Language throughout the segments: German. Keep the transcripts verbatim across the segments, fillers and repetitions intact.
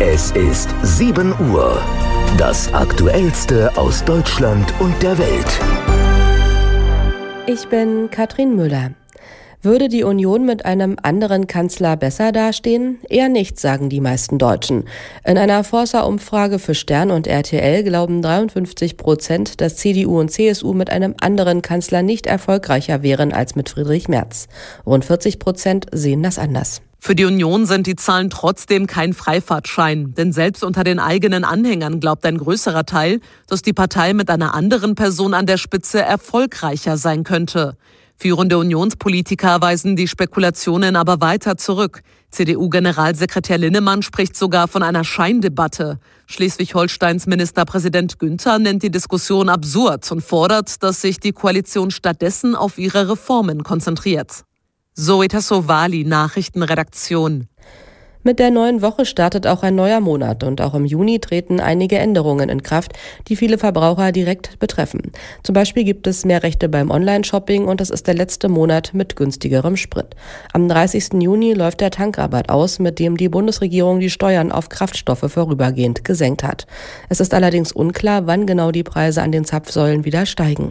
Es ist sieben Uhr. Das Aktuellste aus Deutschland und der Welt. Ich bin Katrin Müller. Würde die Union mit einem anderen Kanzler besser dastehen? Eher nicht, sagen die meisten Deutschen. In einer Forsa-Umfrage für Stern und R T L glauben dreiundfünfzig Prozent, dass C D U und C S U mit einem anderen Kanzler nicht erfolgreicher wären als mit Friedrich Merz. Rund vierzig Prozent sehen das anders. Für die Union sind die Zahlen trotzdem kein Freifahrtschein. Denn selbst unter den eigenen Anhängern glaubt ein größerer Teil, dass die Partei mit einer anderen Person an der Spitze erfolgreicher sein könnte. Führende Unionspolitiker weisen die Spekulationen aber weiter zurück. C D U-Generalsekretär Linnemann spricht sogar von einer Scheindebatte. Schleswig-Holsteins Ministerpräsident Günther nennt die Diskussion absurd und fordert, dass sich die Koalition stattdessen auf ihre Reformen konzentriert. Zoe Tassovali, Nachrichtenredaktion. Mit der neuen Woche startet auch ein neuer Monat und auch im Juni treten einige Änderungen in Kraft, die viele Verbraucher direkt betreffen. Zum Beispiel gibt es mehr Rechte beim Online-Shopping und es ist der letzte Monat mit günstigerem Sprit. Am dreißigsten Juni läuft der Tankrabatt aus, mit dem die Bundesregierung die Steuern auf Kraftstoffe vorübergehend gesenkt hat. Es ist allerdings unklar, wann genau die Preise an den Zapfsäulen wieder steigen.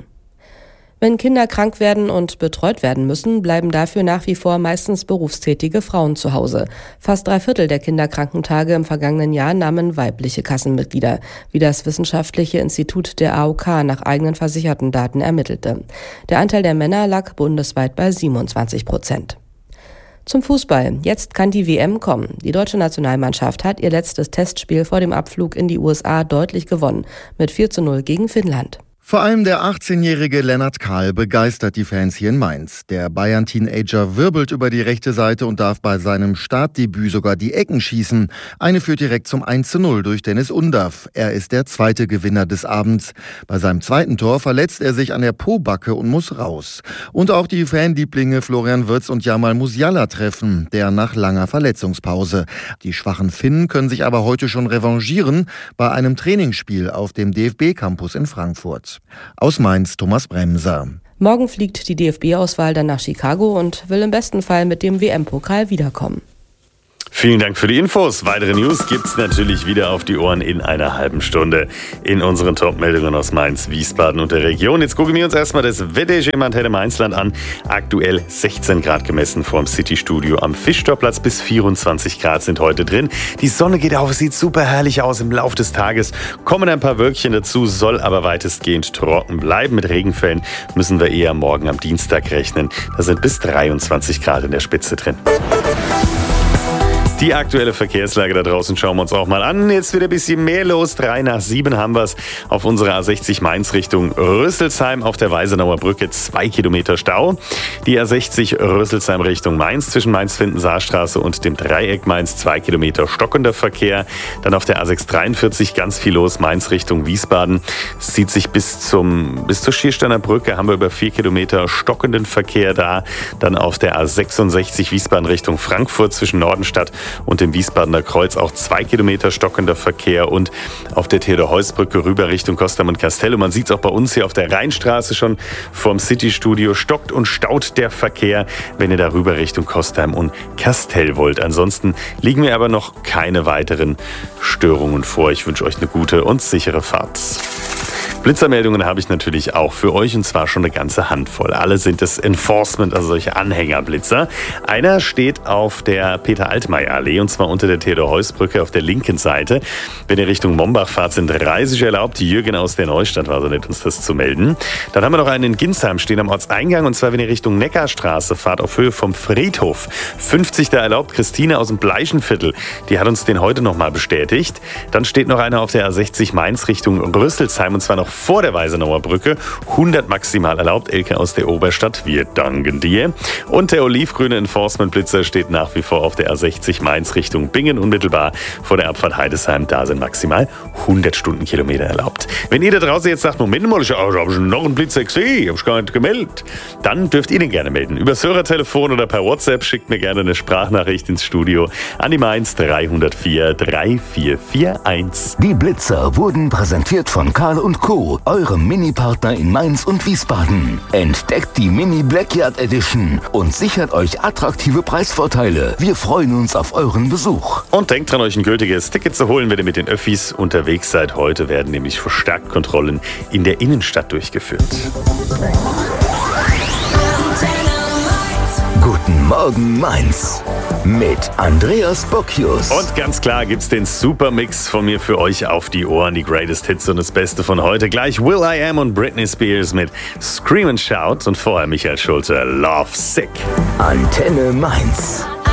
Wenn Kinder krank werden und betreut werden müssen, bleiben dafür nach wie vor meistens berufstätige Frauen zu Hause. Fast drei Viertel der Kinderkrankentage im vergangenen Jahr nahmen weibliche Kassenmitglieder, wie das Wissenschaftliche Institut der A O K nach eigenen versicherten Daten ermittelte. Der Anteil der Männer lag bundesweit bei siebenundzwanzig Prozent. Zum Fußball. Jetzt kann die W M kommen. Die deutsche Nationalmannschaft hat ihr letztes Testspiel vor dem Abflug in die U S A deutlich gewonnen, mit vier zu null gegen Finnland. Vor allem der achtzehnjährige Lennart Kahl begeistert die Fans hier in Mainz. Der Bayern-Teenager wirbelt über die rechte Seite und darf bei seinem Startdebüt sogar die Ecken schießen. Eine führt direkt zum eins zu null durch Dennis Undav. Er ist der zweite Gewinner des Abends. Bei seinem zweiten Tor verletzt er sich an der Pobacke und muss raus. Und auch die Fanlieblinge Florian Wirtz und Jamal Musiala treffen, der nach langer Verletzungspause. Die schwachen Finnen können sich aber heute schon revanchieren bei einem Trainingsspiel auf dem D F B-Campus in Frankfurt. Aus Mainz, Thomas Bremser. Morgen fliegt die D F B-Auswahl dann nach Chicago und will im besten Fall mit dem W M-Pokal wiederkommen. Vielen Dank für die Infos. Weitere News gibt's natürlich wieder auf die Ohren in einer halben Stunde in unseren Top-Meldungen aus Mainz, Wiesbaden und der Region. Jetzt gucken wir uns erstmal das Wetterschema im Mainzland an. Aktuell sechzehn Grad gemessen vorm City-Studio am Fischtorplatz. Bis vierundzwanzig Grad sind heute drin. Die Sonne geht auf, sieht super herrlich aus im Lauf des Tages. Kommen ein paar Wölkchen dazu, soll aber weitestgehend trocken bleiben. Mit Regenfällen müssen wir eher morgen am Dienstag rechnen. Da sind bis dreiundzwanzig Grad in der Spitze drin. Die aktuelle Verkehrslage da draußen schauen wir uns auch mal an. Jetzt wieder ein bisschen mehr los. Drei nach sieben haben wir es auf unserer A sechzig Mainz Richtung Rüsselsheim auf der Weisenauer Brücke. Zwei Kilometer Stau. Die A sechzig Rüsselsheim Richtung Mainz zwischen Mainz-Finden-Saarstraße und dem Dreieck Mainz. Zwei Kilometer stockender Verkehr. Dann auf der A sechshundertdreiundvierzig ganz viel los. Mainz Richtung Wiesbaden. Es zieht sich bis, zum, bis zur Schiersteiner Brücke. Haben wir über vier Kilometer stockenden Verkehr da. Dann auf der A sechsundsechzig Wiesbaden Richtung Frankfurt zwischen Nordenstadt und dem Wiesbadener Kreuz auch zwei Kilometer stockender Verkehr und auf der Theodor-Heuss-Brücke rüber Richtung Kostheim und Castello. Man sieht es auch bei uns hier auf der Rheinstraße schon vorm City-Studio. Stockt und staut der Verkehr, wenn ihr darüber Richtung Kostheim und Castell wollt. Ansonsten liegen mir aber noch keine weiteren Störungen vor. Ich wünsche euch eine gute und sichere Fahrt. Blitzermeldungen habe ich natürlich auch für euch und zwar schon eine ganze Handvoll. Alle sind es Enforcement, also solche Anhängerblitzer. Einer steht auf der Peter-Altmaier-Allee und zwar unter der Theodor-Heuss-Brücke auf der linken Seite. Wenn ihr Richtung Mombach fahrt, sind dreißig erlaubt. Die Jürgen aus der Neustadt war so nett, uns das zu melden. Dann haben wir noch einen in Ginsheim stehen am Ortseingang und zwar wenn ihr Richtung Neckarstraße fahrt auf Höhe vom Friedhof. fünfzig da erlaubt. Christine aus dem Bleichenviertel, die hat uns den heute nochmal bestätigt. Dann steht noch einer auf der A sechzig Mainz Richtung Rüsselsheim und zwar noch vor der Weisenauer Brücke. hundert maximal erlaubt. Elke aus der Oberstadt, wir danken dir. Und der olivgrüne Enforcement-Blitzer steht nach wie vor auf der A sechzig Mainz Richtung Bingen, unmittelbar vor der Abfahrt Heidesheim. Da sind maximal hundert Stundenkilometer erlaubt. Wenn ihr da draußen jetzt sagt, Moment mal, ich habe schon noch einen Blitzer gesehen, habe ich gar nicht gemeldet, dann dürft ihr den gerne melden. Über das Hörertelefon oder per WhatsApp schickt mir gerne eine Sprachnachricht ins Studio an die Mainz drei null vier drei vier vier eins. Die Blitzer wurden präsentiert von Karl und Co. Co., eurem Mini-Partner in Mainz und Wiesbaden. Entdeckt die Mini Blackyard Edition und sichert euch attraktive Preisvorteile. Wir freuen uns auf euren Besuch. Und denkt dran, euch ein gültiges Ticket zu holen, wenn ihr mit den Öffis unterwegs seid. Heute werden nämlich verstärkt Kontrollen in der Innenstadt durchgeführt. Guten Morgen Mainz mit Andreas Bocchius. Und ganz klar gibt's den Supermix von mir für euch auf die Ohren. Die Greatest Hits und das Beste von heute. Gleich Will I Am und Britney Spears mit Scream and Shout und vorher Michael Schulte, Love Sick. Antenne Mainz.